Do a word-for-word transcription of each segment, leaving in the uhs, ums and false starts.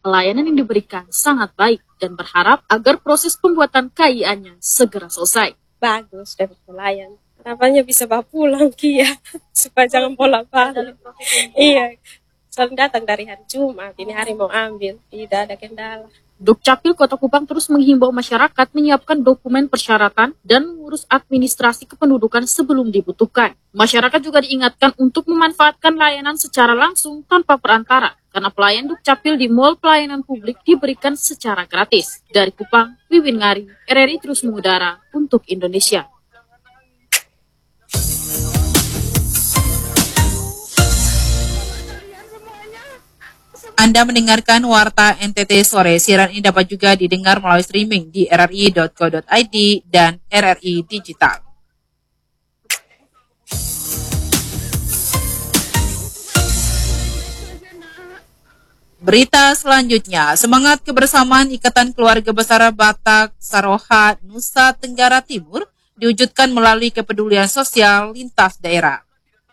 pelayanan yang diberikan sangat baik dan berharap agar proses pembuatan K I A-nya segera selesai. Bagus dari pelayan. Harapannya bisa bawa pulang Kia supaya jangan bolak-balik. Iya, soalnya datang dari hari Jumat, ini hari mau ambil, tidak ada kendala. Dukcapil Kota Kupang terus menghimbau masyarakat menyiapkan dokumen persyaratan dan mengurus administrasi kependudukan sebelum dibutuhkan. Masyarakat juga diingatkan untuk memanfaatkan layanan secara langsung tanpa perantara, karena pelayan Dukcapil di Mall Pelayanan Publik diberikan secara gratis. Dari Kupang, Wiwin Ngari, R R I terus mengudara untuk Indonesia. Anda mendengarkan Warta N T T Sore. Siaran ini dapat juga didengar melalui streaming di r r i dot co dot i d dan R R I Digital. Berita selanjutnya, semangat kebersamaan Ikatan Keluarga Besar Batak Saroha Nusa Tenggara Timur diwujudkan melalui kepedulian sosial lintas daerah.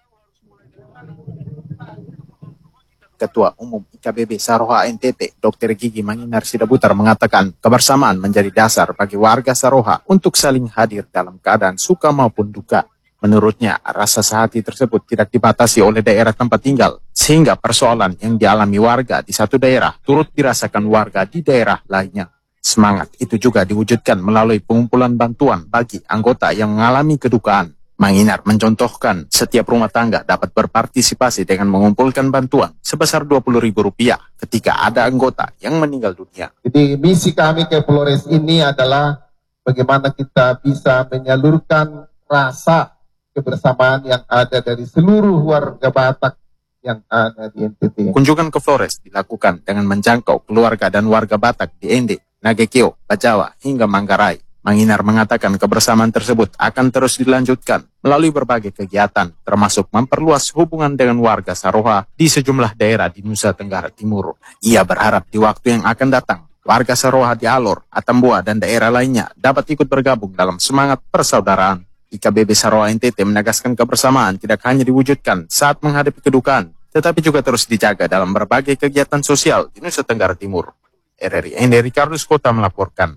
Ketua Umum I K B B Saroha N T T, Dokter Gigi Manginar Sidabutar mengatakan kebersamaan menjadi dasar bagi warga Saroha untuk saling hadir dalam keadaan suka maupun duka. Menurutnya, rasa sehati tersebut tidak dibatasi oleh daerah tempat tinggal, sehingga persoalan yang dialami warga di satu daerah turut dirasakan warga di daerah lainnya. Semangat itu juga diwujudkan melalui pengumpulan bantuan bagi anggota yang mengalami kedukaan. Manginar mencontohkan setiap rumah tangga dapat berpartisipasi dengan mengumpulkan bantuan sebesar dua puluh ribu rupiah ketika ada anggota yang meninggal dunia. Jadi misi kami ke Flores ini adalah bagaimana kita bisa menyalurkan rasa kebersamaan yang ada dari seluruh warga Batak yang ada di N T T. Kunjungan ke Flores dilakukan dengan menjangkau keluarga dan warga Batak di Ende, Nagekeo, Bajawa, hingga Manggarai. Manginar mengatakan kebersamaan tersebut akan terus dilanjutkan melalui berbagai kegiatan, termasuk memperluas hubungan dengan warga Saroha di sejumlah daerah di Nusa Tenggara Timur. Ia berharap di waktu yang akan datang, warga Saroha di Alor, Atambua, dan daerah lainnya dapat ikut bergabung dalam semangat persaudaraan. I K B B Saroha N T T menegaskan kebersamaan tidak hanya diwujudkan saat menghadapi kedukaan, tetapi juga terus dijaga dalam berbagai kegiatan sosial di Nusa Tenggara Timur. R R I Ende Ricardus Kota melaporkan.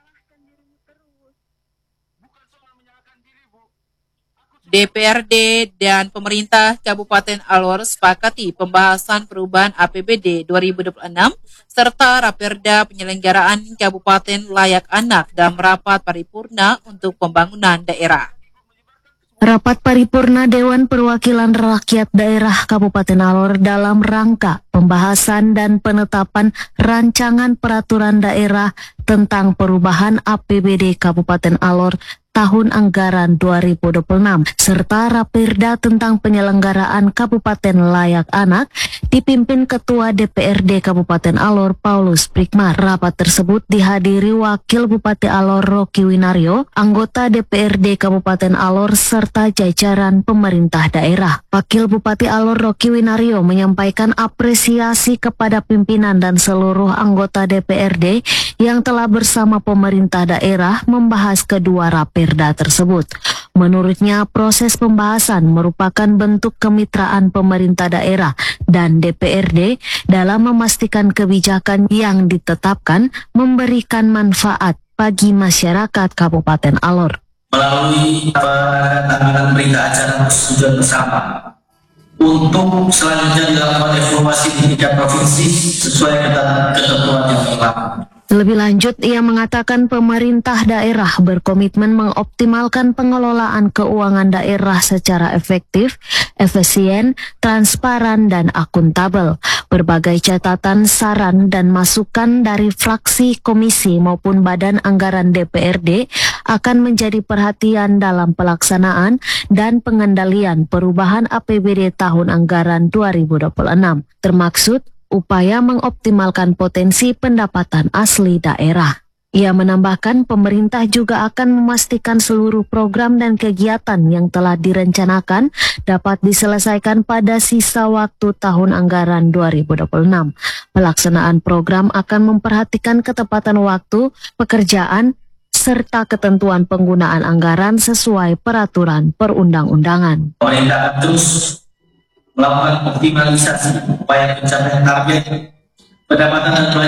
D P R D dan pemerintah Kabupaten Alor sepakati pembahasan perubahan A P B D dua ribu dua puluh enam serta Raperda penyelenggaraan Kabupaten Layak Anak dalam rapat paripurna untuk pembangunan daerah. Rapat paripurna Dewan Perwakilan Rakyat Daerah Kabupaten Alor dalam rangka pembahasan dan penetapan rancangan peraturan daerah tentang perubahan A P B D Kabupaten Alor tahun anggaran dua ribu dua puluh enam serta Raperda tentang penyelenggaraan Kabupaten Layak Anak dipimpin Ketua D P R D Kabupaten Alor Paulus Prikmar. Rapat tersebut dihadiri Wakil Bupati Alor Rocky Winario, anggota D P R D Kabupaten Alor serta jajaran pemerintah daerah. Wakil Bupati Alor Rocky Winario menyampaikan apresiasi kepada pimpinan dan seluruh anggota D P R D yang telah bersama pemerintah daerah membahas kedua Raperda tersebut. Menurutnya, proses pembahasan merupakan bentuk kemitraan pemerintah daerah dan D P R D dalam memastikan kebijakan yang ditetapkan memberikan manfaat bagi masyarakat Kabupaten Alor. Melalui anggaran berita acara persetujuan bersama untuk selanjutnya dilakukan evaluasi di tingkat provinsi sesuai ketentuan yang berlaku. Lebih lanjut, ia mengatakan pemerintah daerah berkomitmen mengoptimalkan pengelolaan keuangan daerah secara efektif, efisien, transparan, dan akuntabel. Berbagai catatan, saran, dan masukan dari fraksi, komisi, maupun badan anggaran D P R D akan menjadi perhatian dalam pelaksanaan dan pengendalian perubahan A P B D tahun anggaran dua ribu dua puluh enam, termaksud upaya mengoptimalkan potensi pendapatan asli daerah. Ia menambahkan pemerintah juga akan memastikan seluruh program dan kegiatan yang telah direncanakan dapat diselesaikan pada sisa waktu tahun anggaran dua ribu dua puluh enam. Pelaksanaan program akan memperhatikan ketepatan waktu, pekerjaan, serta ketentuan penggunaan anggaran sesuai peraturan perundang-undangan. Pemerintah terus melakukan optimalisasi upaya pencapaian target pendapatan dan